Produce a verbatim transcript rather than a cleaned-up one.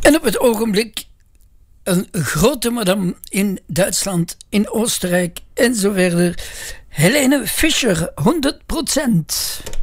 En op het ogenblik een grote madame in Duitsland, in Oostenrijk en zo verder. Helene Fischer, honderd procent.